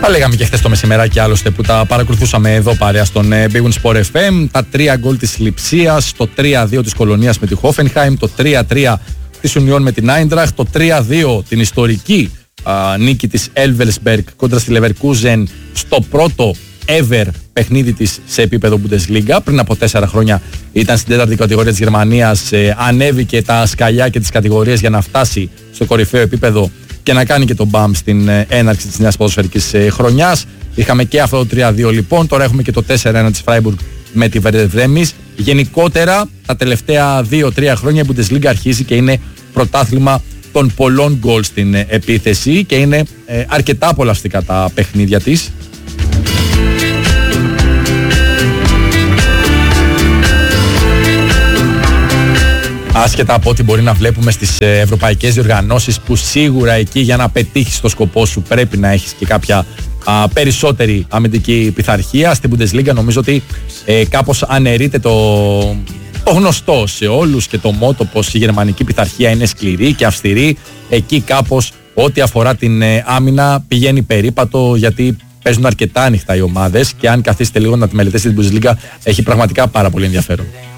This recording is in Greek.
λέγαμε και χθες το μεσημεράκι άλλωστε που τα παρακολουθούσαμε εδώ παρέα στον Big Win Sport FM. Τα 3 γκολ της Λειψίας, το 3-2 της Κολονίας με τη Hoffenheim, το 3-3 της Union με την Eintracht, το 3-2 την ιστορική νίκη της Elversberg κόντρα στη Leverkusen στο πρώτο ever παιχνίδι της σε επίπεδο Bundesliga. Πριν από 4 χρόνια ήταν στην 4η κατηγορία της Γερμανίας, ανέβηκε τα σκαλιά και τις κατηγορίες για να φτάσει στο κορυφαίο επίπεδο και να κάνει και τον μπαμ στην έναρξη της νέας ποδοσφαιρικής χρονιάς. Είχαμε και αυτό το 3-2 λοιπόν, τώρα έχουμε και το 4-1 της Freiburg με τη Werder Bremen. Γενικότερα τα τελευταία 2-3 χρόνια η Bundesliga αρχίζει και είναι πρωτάθλημα των πολλών γκολ στην επίθεση και είναι αρκετά απολαυστικά τα παιχνίδια της. Άσχετα από ό,τι μπορεί να βλέπουμε στις ευρωπαϊκές διοργανώσεις, που σίγουρα εκεί για να πετύχεις το σκοπό σου πρέπει να έχεις και κάποια περισσότερη αμυντική πειθαρχία. Στην Bundesliga νομίζω ότι κάπως αναιρείται το γνωστό σε όλους και το μότο πως η γερμανική πειθαρχία είναι σκληρή και αυστηρή. Εκεί κάπως ό,τι αφορά την άμυνα πηγαίνει περίπατο, γιατί παίζουν αρκετά ανοιχτά οι ομάδες και αν καθίσετε λίγο να τη μελετήσετε την Bundesliga έχει πραγματικά πάρα πολύ ενδιαφέρον.